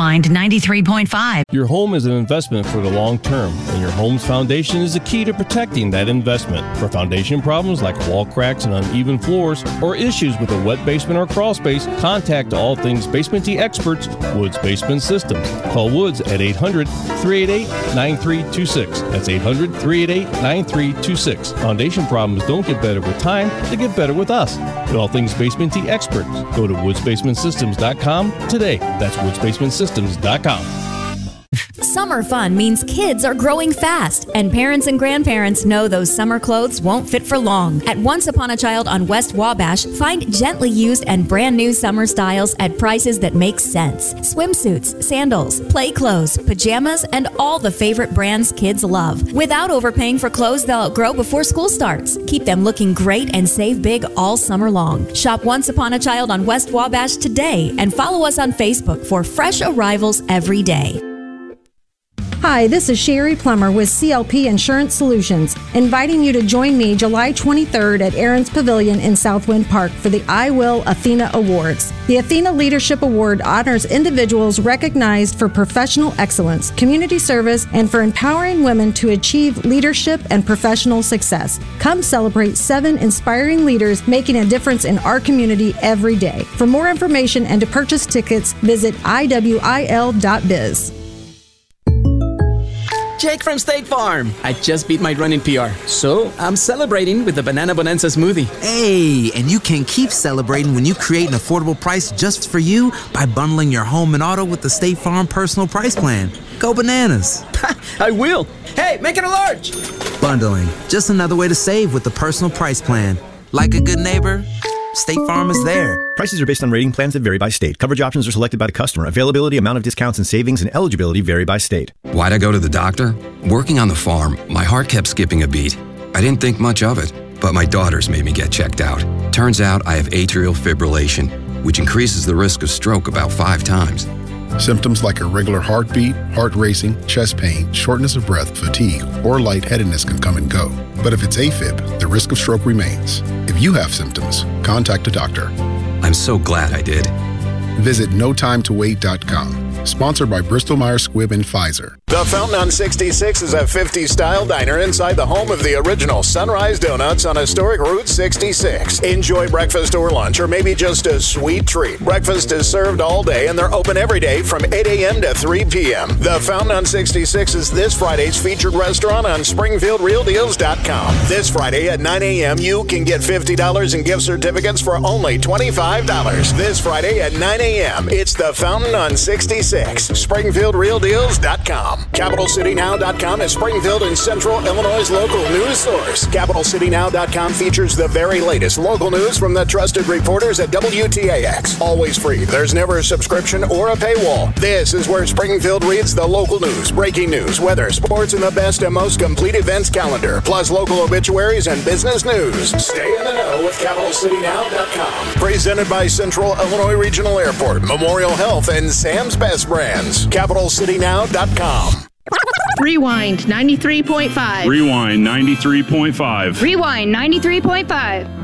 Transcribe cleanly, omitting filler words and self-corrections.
Rewind 93.5. Your home is an investment for the long term, and your home's foundation is the key to protecting that investment. For foundation problems like wall cracks and uneven floors, or issues with a wet basement or crawl space, contact All Things Basementy experts, Woods Basement Systems. Call Woods at 800-388-9326. That's 800-388-9326. Foundation problems don't get better with time, they get better with us. The All Things Basementy experts. Go to woodsbasementsystems.com today. That's woodsbasementsystems.com. Summer fun means kids are growing fast, and parents and grandparents know those summer clothes won't fit for long. At Once Upon a Child on West Wabash, find gently used and brand new summer styles at prices that make sense. Swimsuits, sandals, play clothes, pajamas, and all the favorite brands kids love, without overpaying for clothes they'll outgrow before school starts. Keep them looking great and save big all summer long. Shop Once Upon a Child on West Wabash today and follow us on Facebook for fresh arrivals every day. Hi, this is Sherry Plummer with CLP Insurance Solutions, inviting you to join me July 23rd at Aaron's Pavilion in Southwind Park for the I Will Athena Awards. The Athena Leadership Award honors individuals recognized for professional excellence, community service, and for empowering women to achieve leadership and professional success. Come celebrate 7 inspiring leaders making a difference in our community every day. For more information and to purchase tickets, visit iwil.biz. Jake from State Farm. I just beat my running PR, so I'm celebrating with the Banana Bonanza smoothie. Hey, and you can keep celebrating when you create an affordable price just for you by bundling your home and auto with the State Farm Personal Price Plan. Go bananas. I will. Hey, make it a large. Bundling, just another way to save with the Personal Price Plan. Like a good neighbor, State Farm is there. Prices are based on rating plans that vary by state. Coverage options are selected by the customer. Availability, amount of discounts and savings, and eligibility vary by state. Why'd I go to the doctor? Working on the farm, my heart kept skipping a beat. I didn't think much of it, but my daughters made me get checked out. Turns out I have atrial fibrillation, which increases the risk of stroke about 5 times. Symptoms like irregular heartbeat, heart racing, chest pain, shortness of breath, fatigue, or lightheadedness can come and go. But if it's AFib, the risk of stroke remains. If you have symptoms, contact a doctor. I'm so glad I did. Visit notimetowait.com. Sponsored by Bristol-Myers Squibb and Pfizer. The Fountain on 66 is a 50s style diner inside the home of the original Sunrise Donuts on historic Route 66. Enjoy breakfast or lunch, or maybe just a sweet treat. Breakfast is served all day, and they're open every day from 8 a.m. to 3 p.m. The Fountain on 66 is this Friday's featured restaurant on SpringfieldRealDeals.com. This Friday at 9 a.m., you can get $50 in gift certificates for only $25. This Friday at 9 a.m., it's the Fountain on 66. SpringfieldRealDeals.com. CapitalCityNow.com is Springfield and Central Illinois' local news source. CapitalCityNow.com features the very latest local news from the trusted reporters at WTAX. Always free. There's never a subscription or a paywall. This is where Springfield reads the local news, breaking news, weather, sports, and the best and most complete events calendar, plus local obituaries and business news. Stay in the know with CapitalCityNow.com. Presented by Central Illinois Regional Airport, Memorial Health, and Sam's Best Brands. CapitalCityNow.com. Rewind 93.5. Rewind 93.5. Rewind 93.5.